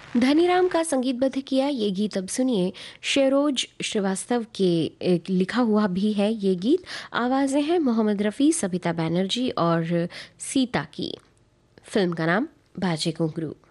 धनीराम का संगीतबद्ध किया ये गीत अब सुनिए। शेरोज श्रीवास्तव के लिखा हुआ भी है ये गीत। आवाज़ें हैं मोहम्मद रफ़ी, सबिता बैनर्जी और सीता की। फिल्म का नाम बाजे घुंघरू।